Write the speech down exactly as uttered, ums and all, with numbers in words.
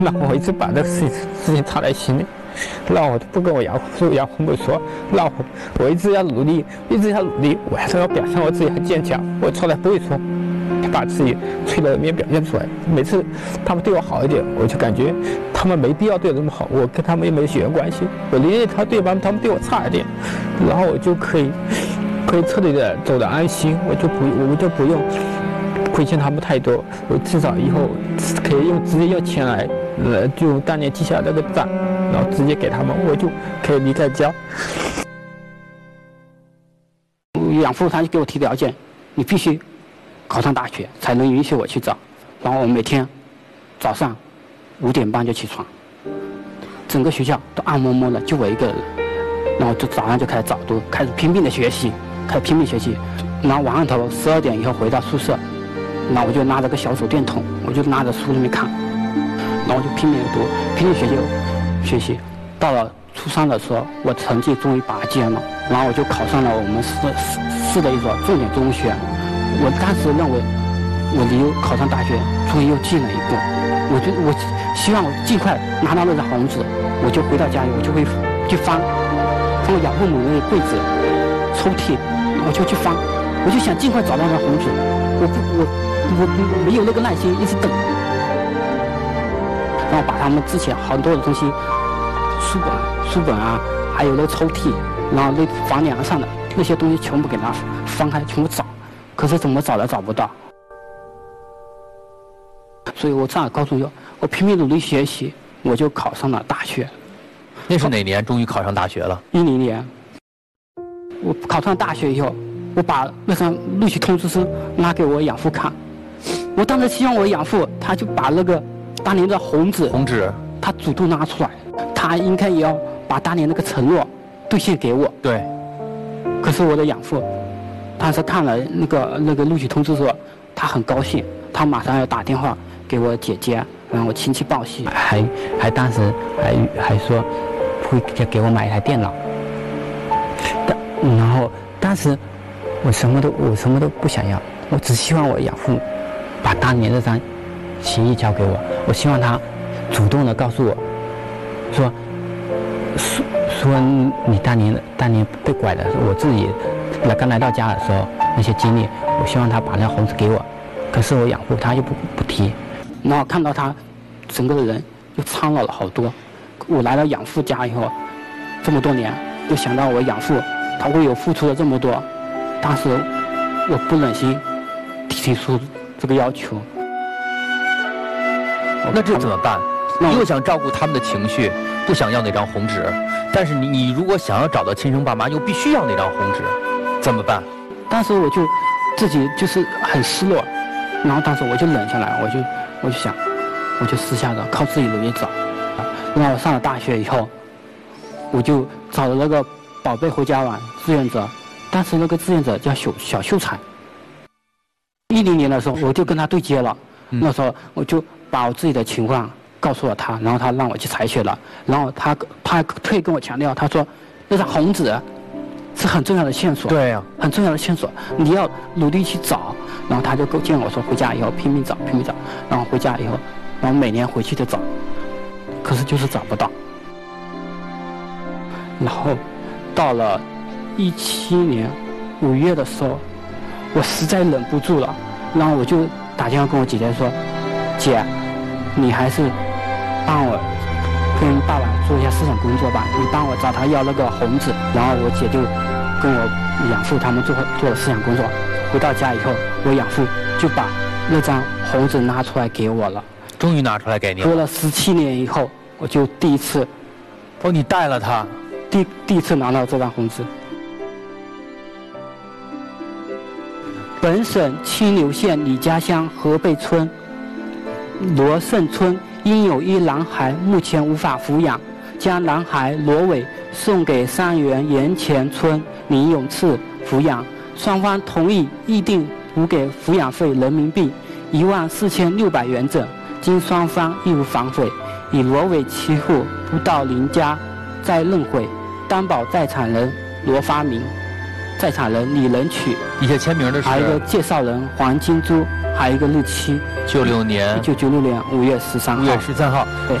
那我一直把这个事情事情藏在心里，那我不跟我养父养父母说，那我我一直要努力，一直要努力，我还是要表现我自己很坚强，我从来不会说把自己脆弱的一面表现出来。每次他们对我好一点，我就感觉他们没必要对我这么好，我跟他们也没血缘关系，我宁愿他对吧，他们对我差一点，然后我就可以可以彻底的走得安心，我就不我就不用亏欠他们太多，我至少以后可以用直接用钱来，呃，就用当年记下那个账，然后直接给他们，我就可以离开家。 养父他就给我提条件，你必须考上大学才能允许我去找。然后我每天早上五点半就起床，整个学校都暗摸摸的，就我一个人。然后就早上就开始早读，开始拼命的学习，开始拼命学习。然后晚上头十二点以后回到宿舍。然后我就拿着个小手电筒，我就拿着书里面看，然后我就拼命的读，拼命学习学习。到了初三的时候，我成绩终于拔尖了，然后我就考上了我们市市的一所重点中学。我当时认为我离考上大学终于又近了一步，我就我希望我尽快拿到那张红纸，我就回到家里，我就会去翻翻我养父母那个柜子抽屉，我就去翻，我就想尽快找到那红纸，我不我。我没有那个耐心一直等，然后把他们之前很多的东西，书本、书本啊，还有那个抽屉，然后那房梁上的那些东西全部给它翻开，全部找，可是怎么找都找不到。所以我上了高中以后，我拼命努力学习，我就考上了大学。 那是哪年？终于考上大学了？ 一零年。我考上大学以后，我把那张录取通知书拿给我养父看。我当时希望我养父，他就把那个当年的红纸， 红纸， 他主动拿出来，他应该也要把当年那个承诺兑现给我。 对。 可是我的养父，当时看了那个那个录取通知书，他很高兴，他马上要打电话给我姐姐，让我亲戚报喜，还还当时还还说会给我买一台电脑。但然后当时我什么都我什么都不想要，我只希望我养父把当年这张协议交给我，我希望他主动的告诉我，说说说你当年当年被拐的，我自己来刚来到家的时候那些经历，我希望他把那红纸给我。可是我养父他就不不提，然后看到他整个人就苍老了好多。我来到养父家以后，这么多年，又想到我养父他为我付出了这么多，当时我不忍心提出这个要求。 那这怎么办？你又想照顾他们的情绪，不想要那张红纸，但是你你如果想要找到亲生爸妈，又必须要那张红纸，怎么办？ 当时我就自己就是很失落，然后当时我就冷下来，我就我就想，我就私下的靠自己努力找。然后我上了大学以后，我就找了那个宝贝回家网志愿者，当时那个志愿者叫小小秀才。一零年的时候，我就跟他对接了。嗯、那时候我就把我自己的情况告诉了他，然后他让我去采血了。然后他他特意跟我强调，他说那张红纸是很重要的线索。 对呀、啊， 很重要的线索，你要努力去找。然后他就建议我说，回家以后拼命找，拼命找。然后回家以后，然后每年回去就找，可是就是找不到。然后到了一七年五月的时候，我实在忍不住了，然后我就打电话跟我姐姐说：“姐，你还是帮我跟爸爸做一下思想工作吧，你帮我找他要那个红纸。”然后我姐就跟我养父他们做做了思想工作。回到家以后，我养父就把那张红纸拿出来给我了。 终于拿出来给你了。 过了十七年以后，我就第一次， 哦，你带了它， 第第一次拿到这张红纸。本省清流县李家乡河背村罗胜村因有一男孩目前无法抚养，将男孩罗伟送给三原盐前村李永次抚养，双方同意议定补给抚养费人民币一万四千六百元整，经双方义务反悔，以罗伟其户不到邻家再认悔，担保在场人罗发明，在场人李仁曲， 一些签名的是， 还有一个介绍人黄金珠。 还有一个日期， 九六年一九九六年五月十三号。 五月十三号。 对。